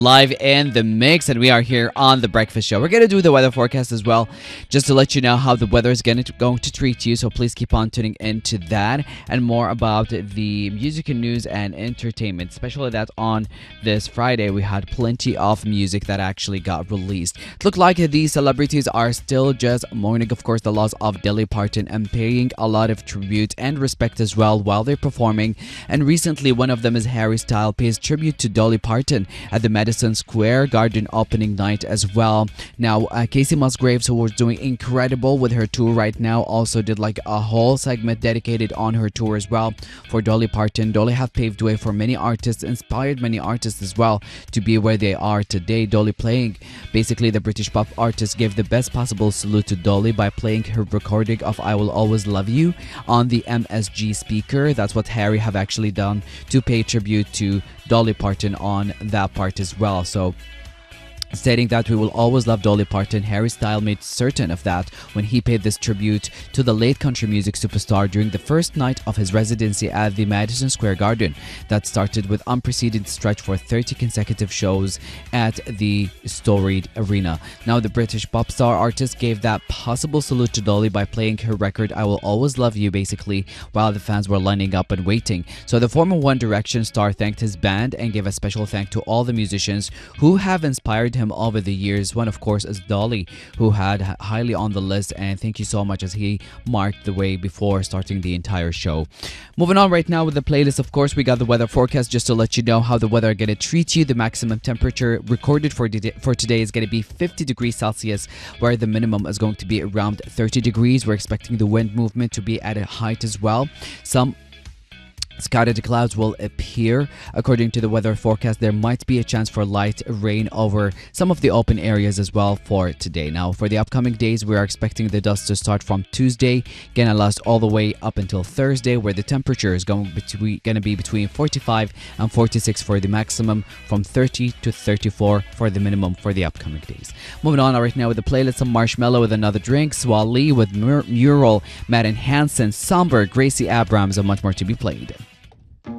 Live in the mix, and we are here on the breakfast show. We're gonna do the weather forecast as well, just to let you know how the weather is going to treat you. So please keep on tuning into that and more about the music and news and entertainment, especially that on this Friday we had plenty of music that actually got released. It looked like these celebrities are still just mourning, of course, the loss of Dolly Parton and paying a lot of tribute and respect as well while they're performing. And recently, one of them is Harry Styles pays tribute to Dolly Parton at the Madison Square Garden opening night as well. Now, Casey Musgraves, who was doing incredible with her tour right now, also did like a whole segment dedicated on her tour as well for Dolly Parton. Dolly have paved way for many artists, inspired many artists as well to be where they are today. Dolly playing, basically the British pop artist gave the best possible salute to Dolly by playing her recording of I Will Always Love You on the MSG speaker. That's what Harry have actually done to pay tribute to Dolly Parton on that part as well. So stating that we will always love Dolly Parton, Harry Styles made certain of that when he paid this tribute to the late country music superstar during the first night of his residency at the Madison Square Garden that started with unprecedented stretch for 30 consecutive shows at the storied arena. Now, the British pop star artist gave that possible salute to Dolly by playing her record I Will Always Love You, basically, while the fans were lining up and waiting. So the former One Direction star thanked his band and gave a special thank to all the musicians who have inspired him over the years. One, of course, is Dolly, who had highly on the list, and thank you so much as he marked the way before starting the entire show. Moving on right now with the playlist, of course, we got the weather forecast just to let you know how the weather are going to treat you. The maximum temperature recorded for today is going to be 50 degrees Celsius, where the minimum is going to be around 30 degrees. We're expecting the wind movement to be at a height as well. Some scattered clouds will appear. According to the weather forecast, there might be a chance for light rain over some of the open areas as well for today. Now, for the upcoming days, we are expecting the dust to start from Tuesday, gonna last all the way up until Thursday, where the temperature is gonna be between 45 and 46 for the maximum, from 30 to 34 for the minimum for the upcoming days. Moving on right now with the playlist, some Marshmello with Another Drink, Swali with Mural, Madden Hansen, Somber, Gracie Abrams, and much more to be played.